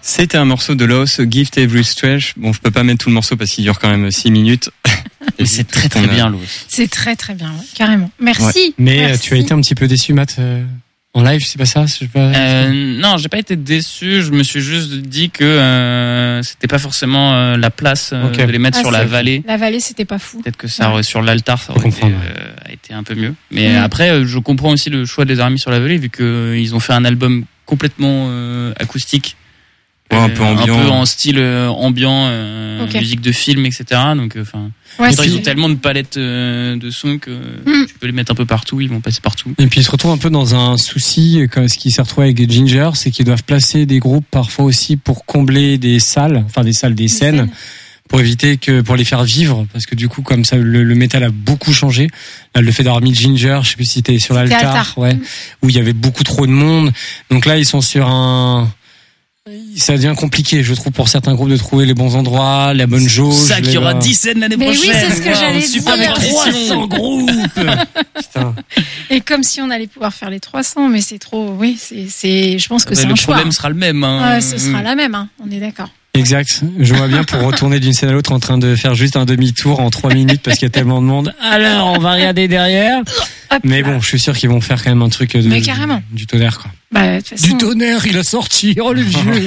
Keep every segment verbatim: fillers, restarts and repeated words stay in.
C'était un morceau de Loss, Gift Every Stretch. Bon, je peux pas mettre tout le morceau parce qu'il dure quand même six minutes. Mais c'est très très bien, Loss. C'est très très bien, ouais, carrément. Merci. Ouais. Mais Merci. Tu as été un petit peu déçu, Matt, euh, en live, c'est pas ça, c'est pas... Euh, non, j'ai pas été déçu. Je me suis juste dit que euh, c'était pas forcément euh, la place euh, okay. de les mettre ah, sur la vallée. La vallée, c'était pas fou. Peut-être que ça aurait, ouais. sur l'altar, ça aurait été, euh, été un peu mieux. Mais mmh. après, je comprends aussi le choix des Aramis sur la vallée, vu que ils ont fait un album complètement euh, acoustique. Ouais, un peu ambiant, un peu en style euh, ambiant, euh, okay. musique de film, et cetera. Donc, enfin, euh, ouais, ils ont tellement de palettes euh, de sons que mm. tu peux les mettre un peu partout, ils vont passer partout. Et puis ils se retrouvent un peu dans un souci, comme ce qui s'est retrouvé avec Ginger, c'est qu'ils doivent placer des groupes parfois aussi pour combler des salles, enfin des salles, des, des scènes, scènes, pour éviter que, pour les faire vivre, parce que du coup, comme ça, le, le métal a beaucoup changé. Là, le fait d'avoir mis Ginger, je sais plus si c'était sur c'était l'altar, altar. ouais, mm. où il y avait beaucoup trop de monde. Donc là, ils sont sur un ça devient compliqué, je trouve, pour certains groupes de trouver les bons endroits, la bonne jauge. C'est ça qu'il y aura dix scènes l'année mais prochaine. Mais oui, c'est ce que wow, j'allais super dire. Avec trois cents groupes. Putain. Et comme si on allait pouvoir faire les trois cents, mais c'est trop, oui, c'est, c'est, je pense que mais c'est un choix. Le problème sera le même, hein. Ouais, ce sera la même, hein. On est d'accord. Exact. Je vois bien pour retourner d'une scène à l'autre en train de faire juste un demi-tour en trois minutes parce qu'il y a tellement de monde. Alors, on va regarder derrière. Hop, mais bon, je suis sûr qu'ils vont faire quand même un truc de, mais carrément. Du, du tonnerre, quoi. Bah, de toute façon... Du tonnerre, il a sorti. Oh, le vieux.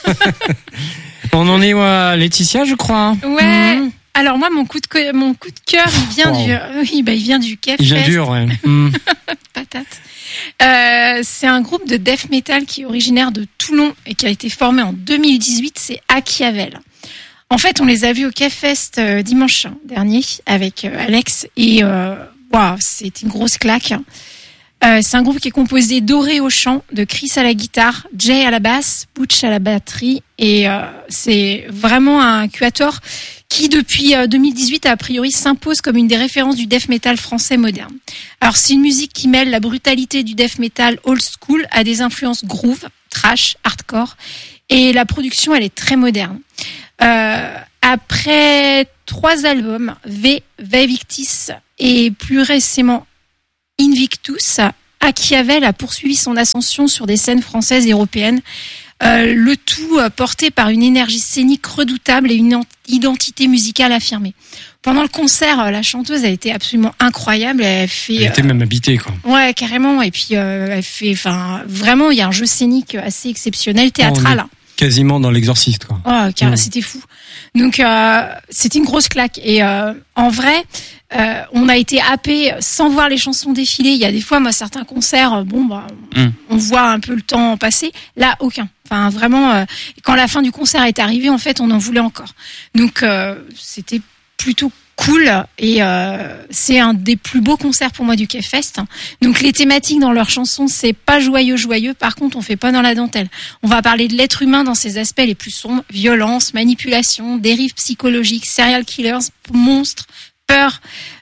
On en est où à Laetitia, je crois. Ouais. Mmh. Alors moi, mon coup de co- mon coup de cœur, il vient wow. du, oui, bah il vient du Kefest. Il vient dur, ouais. Mmh. Patate. Euh, c'est un groupe de death metal qui est originaire de Toulon et qui a été formé en deux mille dix-huit. C'est Achiavel. En fait, on les a vus au Kefest euh, dimanche dernier avec euh, Alex et euh, waouh, c'est une grosse claque. Euh, c'est un groupe qui est composé d'Oré au chant, de Chris à la guitare, Jay à la basse, Butch à la batterie et euh, c'est vraiment un quatuor qui depuis deux mille dix-huit a priori s'impose comme une des références du death metal français moderne. Alors c'est une musique qui mêle la brutalité du death metal old school à des influences groove, thrash, hardcore et la production elle est très moderne. Euh, après trois albums, V, Vevictis et plus récemment Invictus, Achiavel a poursuivi son ascension sur des scènes françaises et européennes. Euh, le tout euh, porté par une énergie scénique redoutable et une identité musicale affirmée. Pendant le concert, euh, la chanteuse a été absolument incroyable. Elle fait. Elle était euh, même habitée, quoi. Ouais, carrément. Et puis euh, elle fait, enfin, vraiment, il y a un jeu scénique assez exceptionnel, théâtral. Oh, quasiment dans l'Exorciste, quoi. Oh, car mmh. c'était fou. Donc euh, c'était une grosse claque. Et euh, en vrai, euh, on a été happé sans voir les chansons défiler. Il y a des fois, moi, certains concerts, bon, bah, mmh. on voit un peu le temps passer. Là, aucun. Enfin, vraiment, euh, quand la fin du concert est arrivée, en fait, on en voulait encore. Donc euh, c'était plutôt cool et euh, c'est un des plus beaux concerts pour moi du Kefest. Donc les thématiques dans leurs chansons, c'est pas joyeux joyeux, par contre on fait pas dans la dentelle. On va parler de l'être humain dans ses aspects les plus sombres, violence, manipulation, dérives psychologiques, serial killers, monstres, peur.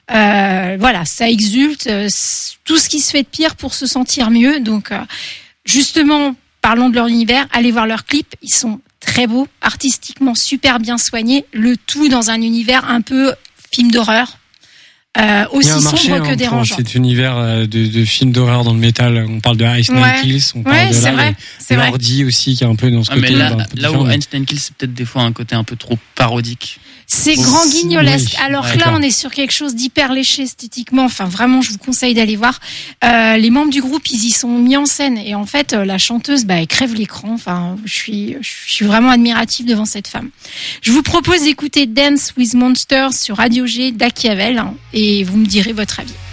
Euh, voilà, ça exulte, euh, tout ce qui se fait de pire pour se sentir mieux. Donc euh, justement, parlons de leur univers, allez voir leurs clips, ils sont très beaux, artistiquement super bien soignés, le tout dans un univers un peu film d'horreur, euh, aussi sombre que hein, dérangeant. Cet univers de, de film d'horreur dans le métal, on parle de Ice Nine ouais. Kills, on parle ouais, de c'est là, vrai, c'est Lordi aussi qui est un peu dans ce ah, côté. Mais là, là où mais... Ice Nine Kills, c'est peut-être des fois un côté un peu trop parodique. C'est oh, grand guignolesque. Oui. Alors ouais, là, on est sur quelque chose d'hyper léché esthétiquement. Enfin, vraiment, je vous conseille d'aller voir. Euh, les membres du groupe, ils y sont mis en scène. Et en fait, la chanteuse, bah, elle crève l'écran. Enfin, je suis, je suis vraiment admirative devant cette femme. Je vous propose d'écouter Dance with Monsters sur Radio G d'Achiavel. Hein, et vous me direz votre avis.